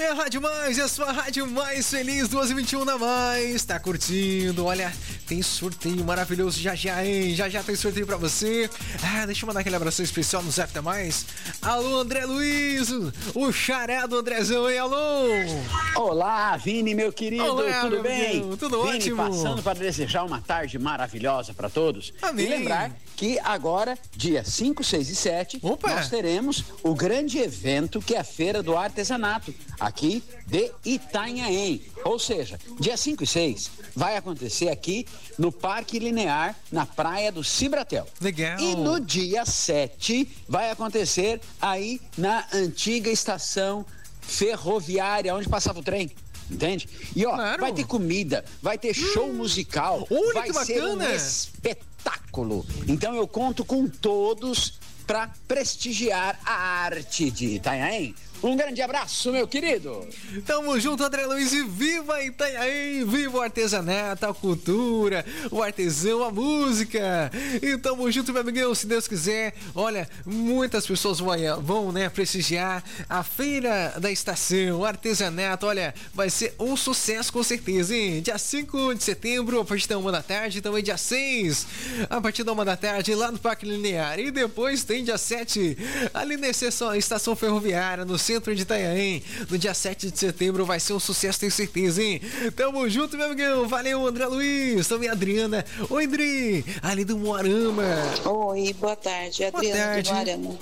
É a Rádio Mais, é a sua rádio mais feliz, 2h21 na Mais. Tá curtindo? Olha, tem sorteio maravilhoso já, hein? Já tem sorteio pra você. Deixa eu mandar aquele abraço especial no Zap da Mais. Alô, André Luiz, o xará do Andrezão, hein? Alô! Olá, Vini, meu querido, olá, tudo meu bem? Deus, tudo Vini, ótimo. passando para desejar uma tarde maravilhosa para todos. Amém. E lembrar que agora, dia 5, 6 e 7, nós teremos o grande evento que é a Feira do Artesanato, aqui de Itanhaém. Ou seja, dia 5 e 6 vai acontecer aqui no Parque Linear, na praia do Cibratel. Legal. E no dia 7 vai acontecer aí na antiga estação ferroviária, onde passava o trem. Entende? E vai ter comida, vai ter show musical, vai ser um espetáculo. Então eu conto com todos para prestigiar a arte de Itanhaém. Um grande abraço, meu querido. Tamo junto, André Luiz, e viva Itanhaém, viva o artesanato, a cultura, o artesão, a música. E tamo junto, meu amigão, se Deus quiser. Olha, muitas pessoas vão prestigiar a Feira da Estação, o artesanato. Olha, vai ser um sucesso com certeza, hein? Dia 5 de setembro, a partir da 1 da tarde, também dia 6, a partir da 1 da tarde, lá no Parque Linear. E depois tem dia 7, ali na estação ferroviária, no centro de Itanhaém. No dia 7 de setembro vai ser um sucesso, tenho certeza, hein? Tamo junto, meu amigão. Valeu, André Luiz. Também a Adriana. Oi, Adri. Ali do Moarama. Oi, boa tarde. Adriana do Moarama.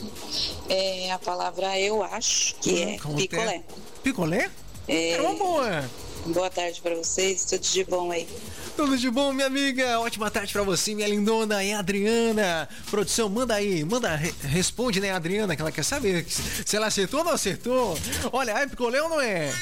A palavra eu acho que é picolé. Picolé? É uma boa. Boa tarde pra vocês. Tudo de bom aí. Tudo de bom, minha amiga. Ótima tarde pra você, minha lindona. É a Adriana. Produção, manda aí. Responde, né, Adriana, que ela quer saber se ela acertou ou não acertou. Olha, é picolé ou não é?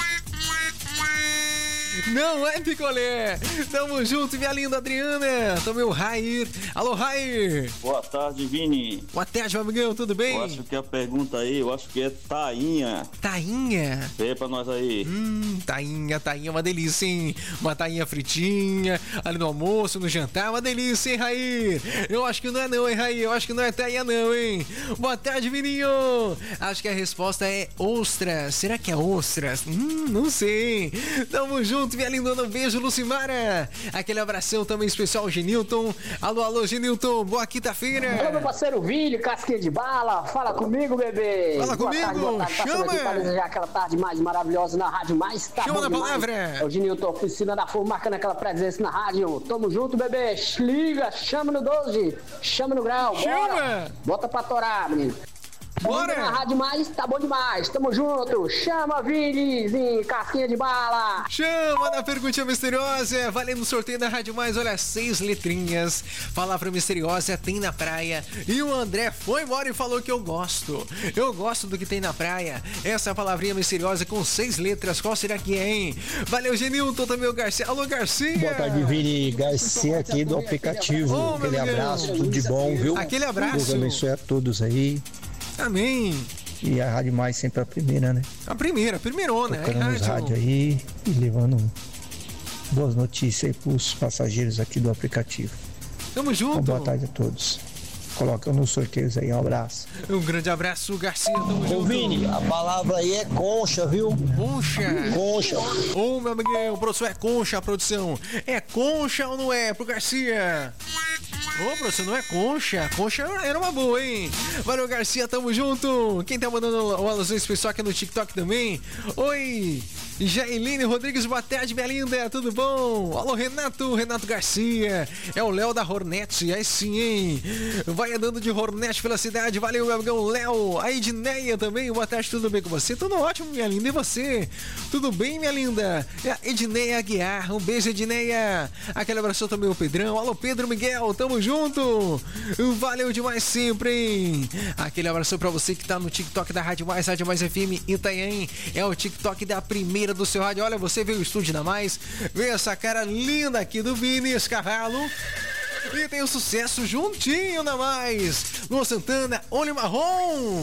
Não é picolé. Tamo junto, minha linda Adriana. Também o Rair. Alô, Rair. Boa tarde, Vini. Boa tarde, meu amigão. Tudo bem? Eu acho que a pergunta aí, é tainha. Tainha? Vê pra nós aí. Tainha é uma delícia, hein? Uma tainha fritinha, ali no almoço, no jantar, uma delícia, hein, Rair? Eu acho que não é não, hein, Rair? Eu acho que não é tainha não, hein? Boa tarde, Vininho. Acho que a resposta é ostra. Será que é ostra? Não sei. Tamo junto, minha lindona. Um beijo, Lucimara. Aquele abração também especial, Genilton. Alô, Genilton. Boa quinta-feira. Alô, meu parceiro Vini, casquinha de bala. Fala comigo, bebê. Fala comigo. Boa tarde. Chama. Pra desejar aquela tarde mais maravilhosa na rádio mais. Tá chama na demais. palavra. É o Genilton, oficina da FUR, marcando aquela presença na rádio. Tamo junto, bebê. Liga, chama no 12, chama no grau. Chama. Bora. Bota pra torar, menino. Bora! Na Rádio Mais, tá bom demais, tamo junto. Chama, Vini, casquinha de bala. Chama na perguntinha misteriosa, valendo o sorteio da Rádio Mais. Olha, 6 letrinhas. Palavra misteriosa tem na praia. E o André foi embora e falou que eu gosto. Eu gosto do que tem na praia. Essa palavrinha misteriosa com 6 letras, qual será que é, hein? Valeu, Genilton, também o Garcia. Alô, Garcia! Boa tarde, Vini. Garcia aqui do aplicativo. Aquele abraço, tudo de bom, viu? Aquele abraço. Deus abençoe a todos aí. Amém. E a Rádio Mais sempre a primeira, né? A primeirona, né? Tocando nos rádio aí e levando boas notícias aí pros passageiros aqui do aplicativo. Tamo junto. Boa tarde a todos. Coloca nos sorteios aí, um abraço. Um grande abraço, Garcia. Tamo junto. Ô, Vini, a palavra aí é concha, viu? Concha. Ô, meu amiguinho, produção é concha, a produção. É concha ou não é pro Garcia? Ô, produção, não é concha. Concha era uma boa, hein? Valeu, Garcia, tamo junto. Quem tá mandando o alusão especial aqui no TikTok também? Oi, Jailine Rodrigues, boa tarde, minha linda, tudo bom? Alô, Renato Garcia. É o Léo da Hornet, aí sim, hein? Vai andando de Hornet pela cidade. Valeu, meu amigão Léo. A Edneia também, boa tarde, tudo bem com você? Tudo ótimo, minha linda, e você? Tudo bem, minha linda? É a Edneia Aguiar, um beijo, Edneia. Aquele abraço também o Pedrão. Alô, Pedro Miguel, tamo junto. Valeu demais sempre, hein? Aquele abraço pra você que tá no TikTok da Rádio Mais FM Itanhaém. É o TikTok da primeira do seu rádio. Olha, você veio o estúdio da Mais, veio essa cara linda aqui do Vini Escarralo. E tem o sucesso juntinho na Mais. Luan Santana, Olho Marrom.